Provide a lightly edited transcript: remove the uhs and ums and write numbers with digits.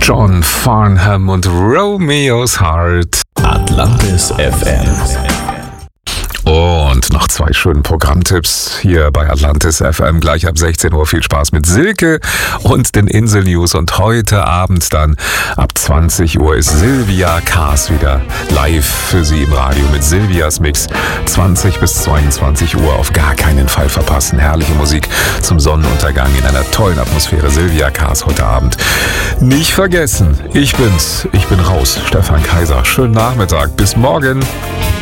John Farnham und Romeo's Heart. Atlantis FM. Und noch 2 schöne Programmtipps hier bei Atlantis FM. Gleich ab 16 Uhr viel Spaß mit Silke und den Insel-News. Und heute Abend dann ab 20 Uhr ist Silvia Kaas wieder live für Sie im Radio mit Silvias Mix. 20 bis 22 Uhr auf gar keinen Fall verpassen. Herrliche Musik zum Sonnenuntergang in einer tollen Atmosphäre. Silvia Kaas heute Abend. Nicht vergessen, ich bin raus. Stefan Kaiser. Schönen Nachmittag. Bis morgen.